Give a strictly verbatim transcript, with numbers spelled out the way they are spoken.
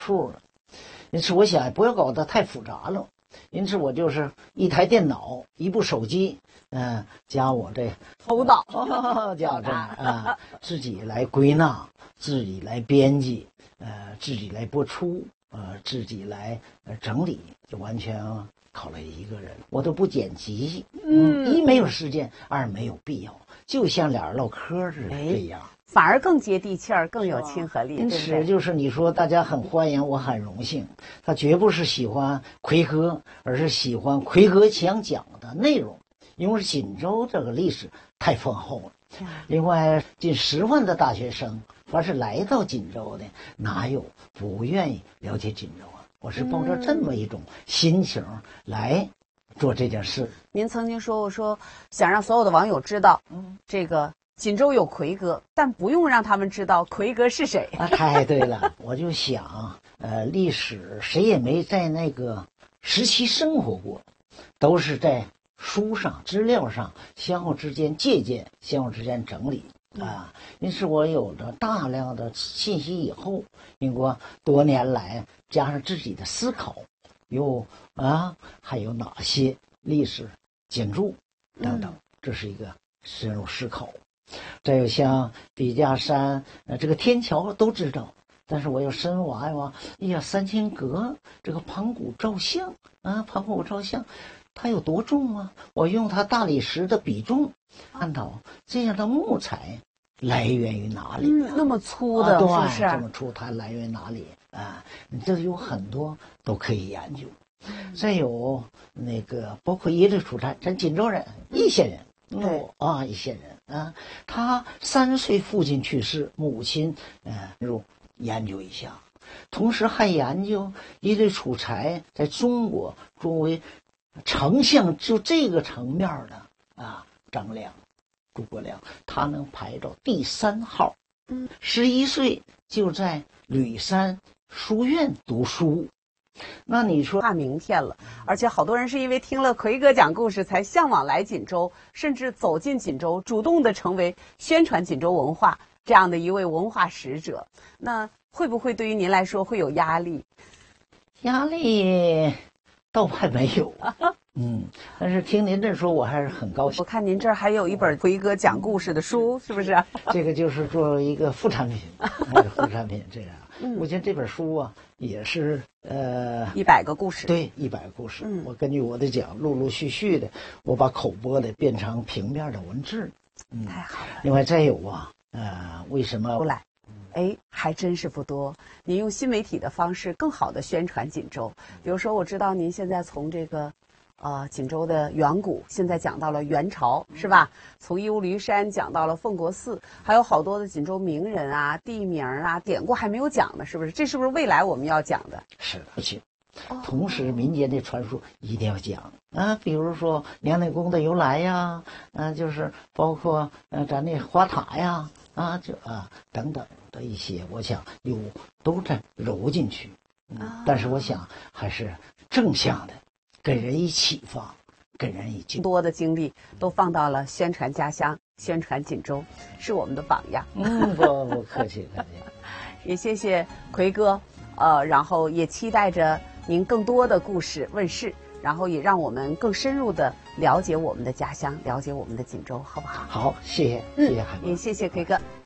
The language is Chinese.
数了。因此我想不要搞得太复杂了，因此我就是一台电脑一部手机，嗯、呃，加我这头脑哦，加这啊，自己来归纳，自己来编辑，呃，自己来播出，呃，自己来呃整理，就完全考了一个人，我都不剪辑，嗯，一没有时间，二没有必要，就像俩人唠嗑似的这样。 反而更接地气儿，更有亲和力。 因此，就是你说大家很欢迎，我很荣幸。他绝不是喜欢奎哥，而是喜欢奎哥想讲的内容。因为锦州这个历史太丰厚了。另外，近十万的大学生，凡是来到锦州的，哪有不愿意了解锦州啊？我是抱着这么一种心情来做这件事。 嗯、您曾经说过，说想让所有的网友知道，嗯，这个。锦州有奎哥，但不用让他们知道奎哥是谁。 啊，太对了！我就想，呃，历史谁也没在那个时期生活过，都是在书上、资料上相互之间借鉴、相互之间整理啊。因此，我有了大量的信息以后，经过多年来加上自己的思考，有啊，还有哪些历史建筑等等，这是一个深入思考。再有像笔架山，呃，这个天桥都知道，但是我要深挖一挖。哎呀，三清阁这个盘古造像啊，盘古造像，它有多重啊？我用它大理石的比重，看到这样的木材来源于哪里？ 嗯，那么粗的， 啊、对， 是不是？ 这么粗，它来源于哪里啊？这有很多都可以研究。再有那个，包括耶律楚材，咱锦州人，易县人。对啊，一些人啊，他三岁父亲去世，母亲呃入研究一下，同时还研究耶律楚材在中国作为丞相就这个层面的啊，张良、诸葛亮，他能排到第三号。嗯，十一岁就在吕山书院读书。那你说大名片了，而且好多人是因为听了奎哥讲故事才向往来锦州，甚至走进锦州，主动的成为宣传锦州文化这样的一位文化使者。那会不会对于您来说会有压力？ 压力倒还没有，嗯，但是听您这说，我还是很高兴。 我看您这儿还有一本奎哥讲故事的书，是不是？ 这个就是作为一个副产品，还是副产品这样。目前这本书啊，也是呃一百个故事， 对，一百个故事。嗯，我根据我的讲，陆陆续续的，我把口播的变成平面的文字。 嗯，太好了。 另外再有啊，呃，为什么不来？哎，还真是不多。您用新媒体的方式更好的宣传锦州，比如说，我知道您现在从这个。呃，锦州的远古，现在讲到了元朝，是吧？从义乌驴山讲到了奉国寺，还有好多的锦州名人啊、地名啊、典故还没有讲呢，是不是？这是不是未来我们要讲的？ 是，而且，同时民间的传说一定要讲啊，比如说娘娘宫的由来呀，啊，就是包括呃咱那花塔呀，啊，就啊等等的一些，我想有都在揉进去，嗯，但是我想还是正向的。给人以启发，给人以更多的精力都放到了宣传家乡、宣传锦州，是我们的榜样。 嗯，不不客气，客气。 也谢谢奎哥，呃，然后也期待着您更多的故事问世，然后也让我们更深入的了解我们的家乡，了解我们的锦州，好不好？ 好，谢谢，谢谢海波。 也谢谢奎哥。